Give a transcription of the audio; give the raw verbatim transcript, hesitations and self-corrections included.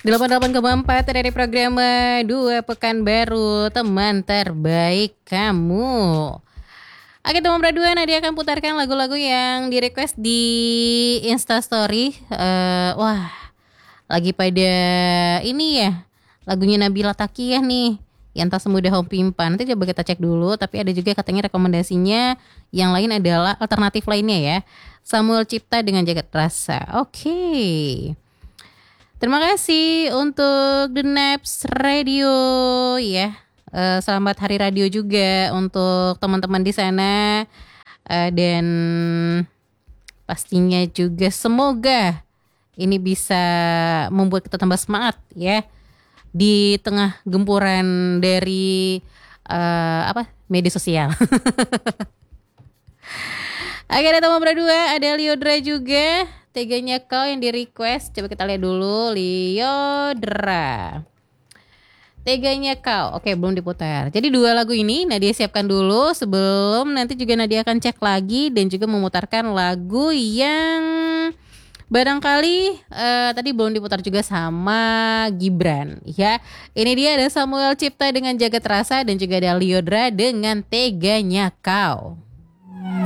delapan puluh delapan koma empat dari program Dua Pekan Baru, teman terbaik kamu. Oke teman berdua, Nadia akan putarkan lagu-lagu yang di request di Instastory. uh, Wah, lagi pada ini ya, lagunya Nabila Takiyah nih, yang tak semudah Home Pimpan. Nanti coba kita cek dulu. Tapi ada juga katanya rekomendasinya yang lain adalah alternatif lainnya ya, Samuel Cipta dengan Jagat Rasa. Oke okay. Terima kasih untuk The Naps Radio ya. Uh, selamat Hari Radio juga untuk teman-teman di sana, uh, dan pastinya juga semoga ini bisa membuat kita tambah semangat ya di tengah gempuran dari uh, apa media sosial. Oke, ada teman berdua, ada Liodra juga, Teganya Kau yang di request. Coba kita lihat dulu Liodra. Teganya Kau. Oke, belum diputar. Jadi dua lagu ini Nadia siapkan dulu sebelum nanti juga Nadia akan cek lagi dan juga memutarkan lagu yang barangkali uh, tadi belum diputar juga sama Gibran ya. Ini dia, ada Samuel Cipta dengan Jagat Rasa dan juga ada Liodra dengan Teganya Kau.